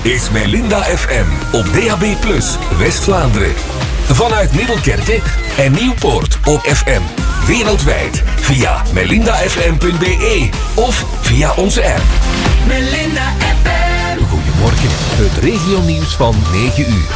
is Melinda FM op DAB+, West-Vlaanderen. Vanuit Middelkerke en Nieuwpoort op FM. Wereldwijd via melindafm.be of via onze app. Melinda FM. Goedemorgen, het regionieuws van 9 uur.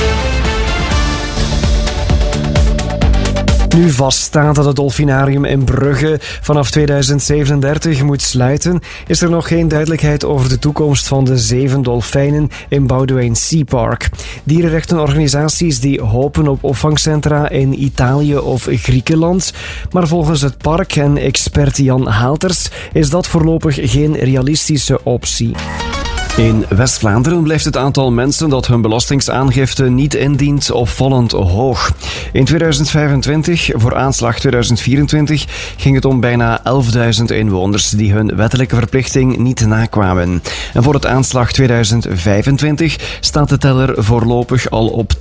Nu vaststaat dat het Dolfinarium in Brugge vanaf 2037 moet sluiten, is er nog geen duidelijkheid over de toekomst van de 7 dolfijnen in Boudewijn Sea Park. Dierenrechtenorganisaties die hopen op opvangcentra in Italië of Griekenland, maar volgens het park en expert Jan Haalters is dat voorlopig geen realistische optie. In West-Vlaanderen blijft het aantal mensen dat hun belastingaangifte niet indient opvallend hoog. In 2025, voor aanslag 2024, ging het om bijna 11.000 inwoners die hun wettelijke verplichting niet nakwamen. En voor het aanslag 2025 staat de teller voorlopig al op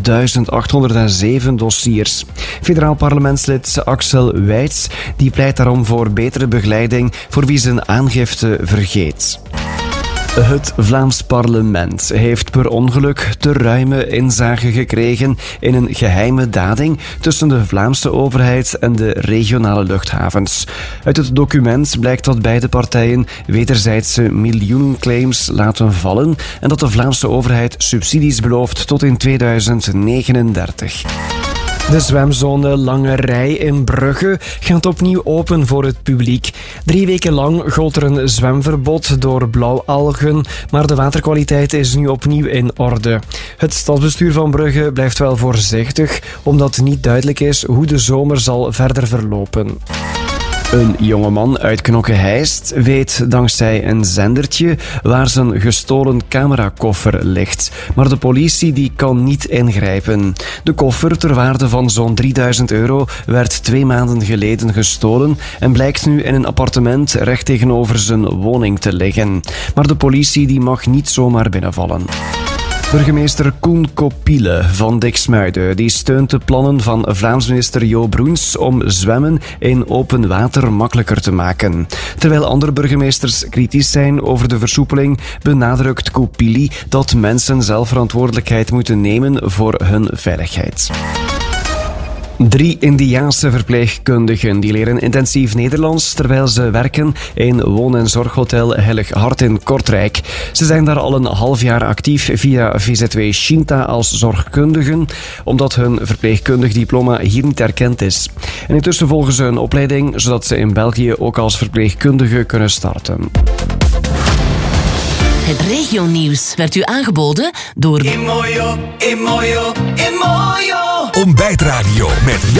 12.807 dossiers. Federaal parlementslid Axel Wijts die pleit daarom voor betere begeleiding voor wie zijn aangifte vergeet. Het Vlaams parlement heeft per ongeluk te ruime inzage gekregen in een geheime dading tussen de Vlaamse overheid en de regionale luchthavens. Uit het document blijkt dat beide partijen wederzijdse miljoenenclaims laten vallen en dat de Vlaamse overheid subsidies belooft tot in 2039. De zwemzone Langerij in Brugge gaat opnieuw open voor het publiek. 3 weken lang gold er een zwemverbod door blauwalgen, maar de waterkwaliteit is nu opnieuw in orde. Het stadsbestuur van Brugge blijft wel voorzichtig, omdat niet duidelijk is hoe de zomer zal verder verlopen. Een jongeman uit Knokke-Heist weet dankzij een zendertje waar zijn gestolen camerakoffer ligt. Maar de politie die kan niet ingrijpen. De koffer ter waarde van zo'n €3.000 werd 2 maanden geleden gestolen en blijkt nu in een appartement recht tegenover zijn woning te liggen. Maar de politie die mag niet zomaar binnenvallen. Burgemeester Koen Kopiele van Diksmuiden die steunt de plannen van Vlaams minister Jo Broens om zwemmen in open water makkelijker te maken. Terwijl andere burgemeesters kritisch zijn over de versoepeling, benadrukt Kopiele dat mensen zelf verantwoordelijkheid moeten nemen voor hun veiligheid. 3 Indiaanse verpleegkundigen die leren intensief Nederlands terwijl ze werken in woon- en zorghotel Heilig Hart in Kortrijk. Ze zijn daar al een half jaar actief via VZW Shinta als zorgkundigen, omdat hun verpleegkundig diploma hier niet erkend is. En intussen volgen ze een opleiding, zodat ze in België ook als verpleegkundige kunnen starten. Het regionieuws werd u aangeboden door Imoyo, Imoyo, Imoyo. Ontbijtradio met